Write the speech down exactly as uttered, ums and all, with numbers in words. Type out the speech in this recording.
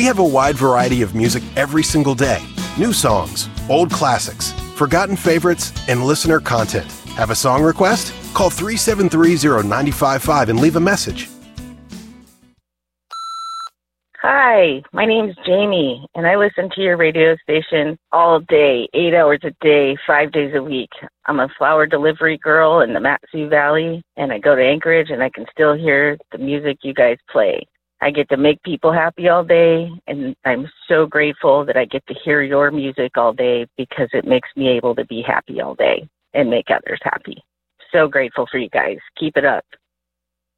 have a wide variety of music every single day. New songs, old classics, forgotten favorites, and listener content. Have a song request? Call three seven three, zero nine five five and leave a message. Hi, my name's Jamie, and I listen to your radio station all day, eight hours a day, five days a week. I'm a flower delivery girl in the Mat-Su Valley, and I go to Anchorage, and I can still hear the music you guys play. I get to make people happy all day, and I'm so grateful that I get to hear your music all day because it makes me able to be happy all day and make others happy. So grateful for you guys. Keep it up.